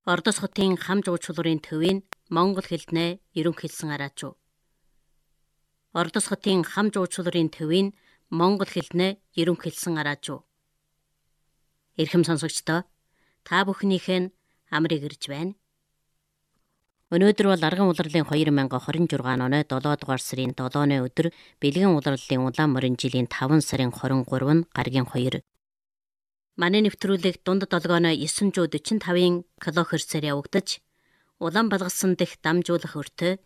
Ордос хотын хам жуулчлалын төвийн монгол хэлнээ ерөнхийлсэн араачуу. Ордос хотын хам жуулчлалын төвийн монгол хэлнээ ерөнхийлсэн араачуу. Эрхэм сонсогчдоо, та бүхнийхээ нь амрыг ирж байна. Өнөөдөр бол арган улирлын 2026 оны 7 дугаар сарын 7-ны өдөр бэлгэн улирлын улаан морин жилийн 5 сарын 23 нь гаргийн 2. Манай нэвтрүүлэг дунд долгооно 945-ын килохерцээр явагдаж, улаан балгасан дэх дамжуулах өртөө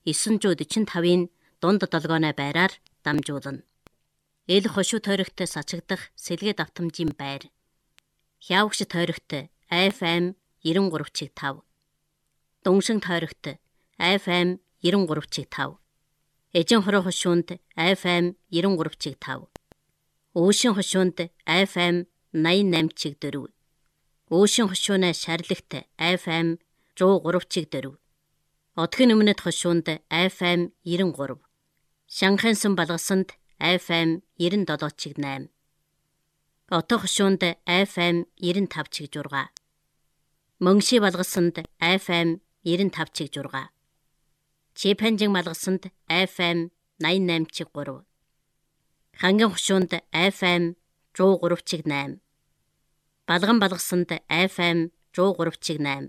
945-ын дунд долгооно байраар дамжуулна. Эл хошуу тойрогт сачигдах сэлгээ давтамжийн байр. Хявагч тойрогт FM 93.5. Дуншин тойрогт FM 93.5. Эжин хороо хошуунд FM 93.5. Өшин хошуунд FM 88.4. Өшин хошууны шарлагт FM 103.4. Одгийн өмнөд хошуунд FM 93. Шанхайсан балгасанд FM 97.8. Отоо хошуунд FM 95.6. Мөнгши балгасанд FM 95.6. Чипэнжин балгасанд FM 88.3. Ханган хошуунд FM 103.8. Балган балгасанд FM 103.8.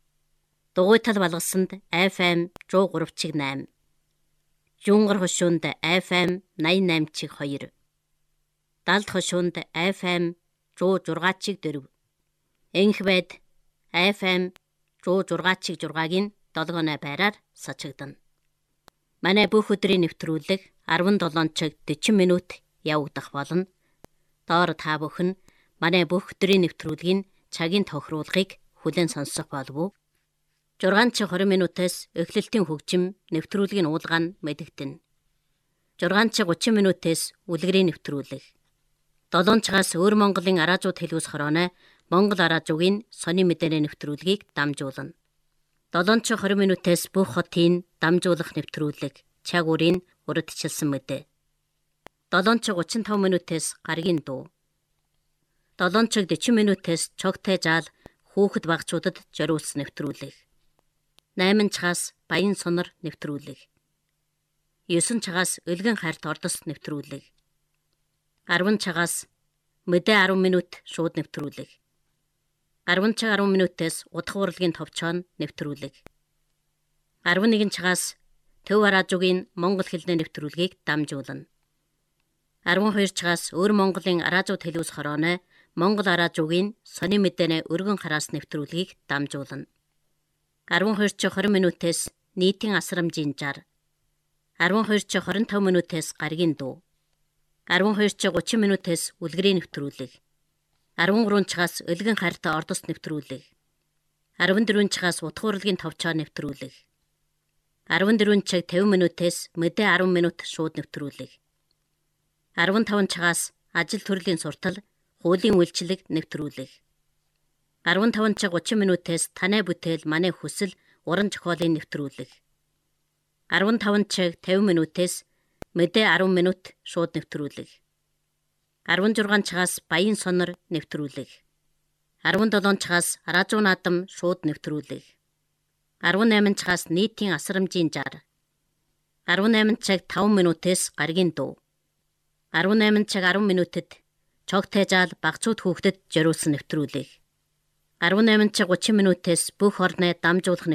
Дугуйтал балгасанд FM 103.8. Жунгар хошуунд FM 88.2. Далд хошуунд FM 106.4. Энхбайд FM 106.6-гийн 7 байраар сачигдана. Манай бүх өдрийн нэвтрүүлэг 17 цаг 40 минут явагдах болно. Доор та бүхэн манай бүх өдрийн нэвтрүүлгийн цагийн тохируулгыг хүлээн сонсох болов. 6 цаг 20 минутаас эхлэлтийн хөгжим нэвтрүүлгийн уулгаа нь мэдэгдэнэ. 6 цаг 30 минутаас үлгэрийн нэвтрүүлэг. 7 цагаас өөр Монголын араажууд хэлүүс хорооно Монгол араажуугийн сони мэдээний нэвтрүүлгийг дамжуулна. 7 цаг 20 минутаас бүх хотын дамжуулах нэвтрүүлэг цаг үрийн урдчилсан мэдээ. 7 цаг 35 минутаас гаргийн дуу. 7 цаг 40 минутаас чогтой жаал хүүхэд багцуудад зориулсан нэвтрүүлэг. 8 цагаас баян сонор нэвтрүүлэг. 9 цагаас өлгөн хайрт ордос нэвтрүүлэг. 10 цагаас мэдээ 10 минут шууд нэвтрүүлэг. 10 цаг 10 минутаас удах урлагийн товчоон нэвтрүүлэг. 11 цагаас төв араажуугийн монгол хэлний нэвтрүүлгийг дамжуулна. 12 цагаас өөр Монголын араажууд хэлүүс хорооно Монгол араажуугийн сони мэдээний өргөн хараас нэвтрүүлгийг дамжуулна. 12 цаг 20 минутаас нийтийн асрамжийн жар. 12 цаг 25 минутаас гаргийн дуу. 12 цаг 30 минутаас үлгэрийн нэвтрүүлэг. 13 цагаас өлгөн хайртай ордос нэвтрүүлэг. 14 цагаас утга урлагийн товчоо нэвтрүүлэг. 14 цаг 50 минутаас мэдээ 10 минут шууд нэвтрүүлэг. 15 цагаас ажил төрлийн суртал, хуулийн үйлчлэг нэвтрүүлэг. 15 цаг 30 минутаас танай бүтээл манай хүсэл уран зохиолын нэвтрүүлэг. 15 цаг 50 минутаас мэдээ 10 минут шууд нэвтрүүлэг. 16 цагаас баян сонор нэвтрүүлэг. 17 цагаас араажуу наадам шууд нэвтрүүлэг. 18 цагаас нийтийн асрамжийн жар. 18 цаг 5 минутаас гаргийн дуу. 18 цаг 10 минутад чогтой жаал багцууд хүүхдэд зориулсан нэвтрүүлэг. 18 цаг 30 минутаас бүх орны дамжуулах